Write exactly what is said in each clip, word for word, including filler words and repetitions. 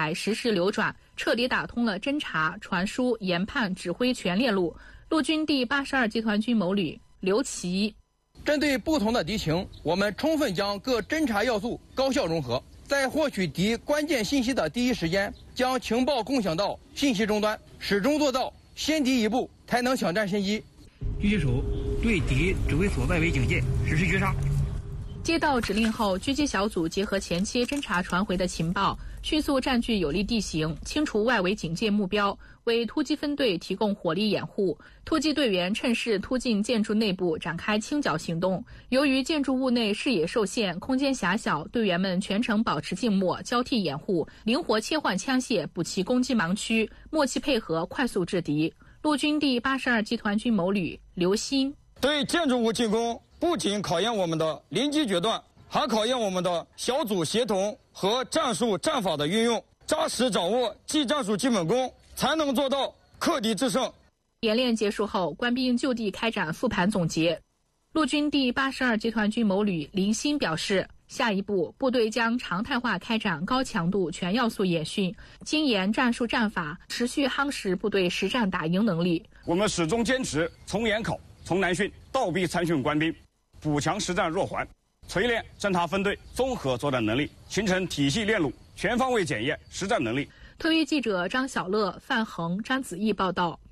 台实时流转，彻底打通了侦察、传输、研判、指挥全链路。陆军第八十二集团军某旅刘琦： 针对不同的敌情，我们充分将各侦察要素高效融合，在获取敌关键信息的第一时间，将情报共享到信息终端，始终做到先敌一步，才能抢占先机。 狙击手对敌指挥所外围警戒，实施绝杀。 接到指令后，狙击小组结合前期侦察传回的情报，迅速占据有利地形，清除外围警戒目标，为突击分队提供火力掩护。突击队员趁势突进建筑内部，展开清剿行动。由于建筑物内视野受限，空间狭小，队员们全程保持静默，交替掩护，灵活切换枪械，补齐攻击盲区，默契配合，快速制敌。陆军第八十二集团军某旅刘鑫： 对建筑物进攻不仅考验我们的临机决断，还考验我们的小组协同和战术战法的运用，扎实掌握技战术基本功，才能做到克敌制胜。 演练结束后，官兵就地开展复盘总结。陆军第八十二集团军某旅林鑫表示，下一步部队将常态化开展高强度全要素演训，精研战术战法，持续夯实部队实战打赢能力。 我们始终坚持从严考、从难训，倒逼参训官兵补强实战弱环，锤炼侦察分队综合作战能力，形成体系链路，全方位检验实战能力。 特约记者张小乐、范恒、张子毅报道。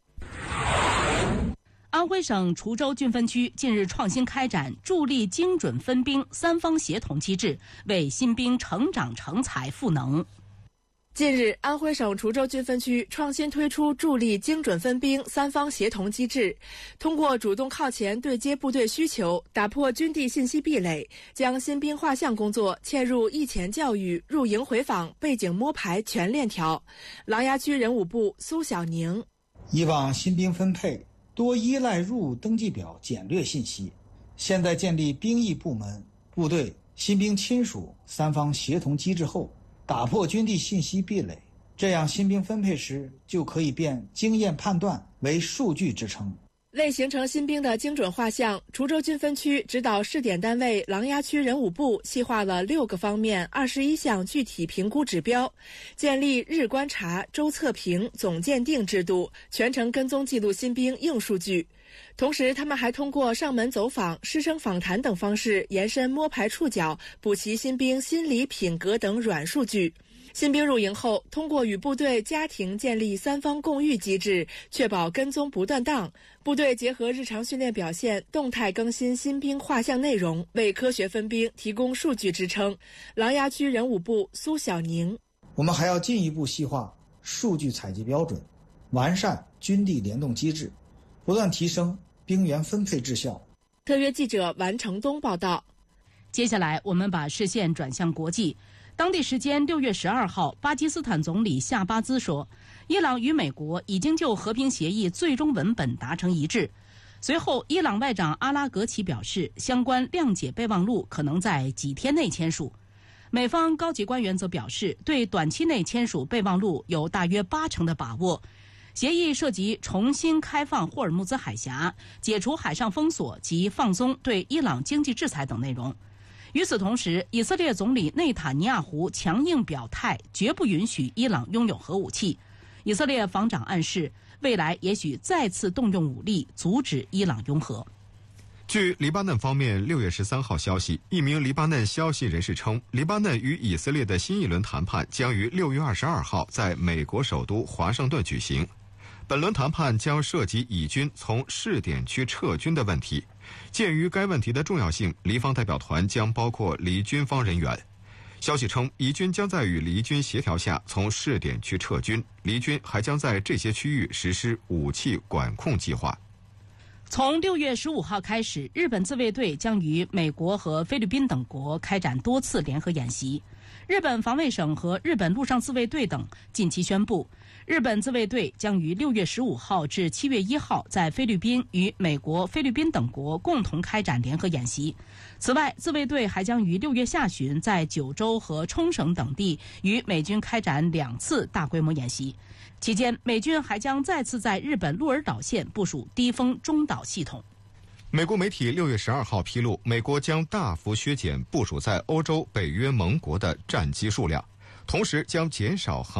安徽省滁州军分区近日创新开展助力精准分兵三方协同机制，为新兵成长成才赋能。 近日，安徽省滁州军分区创新推出助力精准分兵三方协同机制，通过主动靠前对接部队需求，打破军地信息壁垒，将新兵画像工作嵌入役前教育、入营回访、背景摸排全链条。琅琊区人武部苏小宁： 以往新兵分配多依赖入伍登记表简略信息，现在建立兵役部门、部队、新兵亲属三方协同机制后，打破军地信息壁垒，这样新兵分配时就可以变经验判断为数据支撑。 为形成新兵的精准画像，滁州军分区指导试点单位琅琊区人武部细化了六个方面二十一项具体评估指标，建立日观察、周测评、总鉴定制度，全程跟踪记录新兵硬数据。同时，他们还通过上门走访、师生访谈等方式，延伸摸排触角，补齐新兵心理、品格等软数据。新兵入营后，通过与部队、家庭建立三方共育机制，确保跟踪不断档。部队结合日常训练表现，动态更新新兵画像内容，为科学分兵提供数据支撑。琅琊区人武部苏小宁： 我们还要进一步细化数据采集标准，完善军地联动机制，不断提升兵员分配质效。 特约记者王成东报道。 接下来，我们把视线转向国际。当地时间六月十二号，巴基斯坦总理夏巴兹说，伊朗与美国已经就和平协议最终文本达成一致。随后，伊朗外长阿拉格齐表示，相关谅解备忘录可能在几天内签署。美方高级官员则表示，对短期内签署备忘录有大约八成的把握。协议涉及重新开放霍尔木兹海峡、解除海上封锁及放松对伊朗经济制裁等内容。与此同时，以色列总理内塔尼亚胡强硬表态，绝不允许伊朗拥有核武器。以色列防长暗示，未来也许再次动用武力阻止伊朗拥核。 据黎巴嫩方面六月十三号消息，一名黎巴嫩消息人士称，黎巴嫩与以色列的新一轮谈判将于六月二十二号在美国首都华盛顿举行。本轮谈判将涉及以军从试点区撤军的问题。鉴于该问题的重要性，黎方代表团将包括黎军方人员。消息称，以军将在与黎军协调下从试点区撤军，黎军还将在这些区域实施武器管控计划。 从六月十五号开始，日本自卫队将与美国和菲律宾等国开展多次联合演习。日本防卫省和日本陆上自卫队等近期宣布，日本自卫队将于六月十五号至七月一号在菲律宾与美国、菲律宾等国共同开展联合演习。此外，自卫队还将于六月下旬在九州和冲绳等地与美军开展两次大规模演习。期间，美军还将再次在日本鹿儿岛县部署低风中导系统。 美国媒体六月十二号披露，美国将大幅削减部署在欧洲、北约盟国的战机数量，同时将减少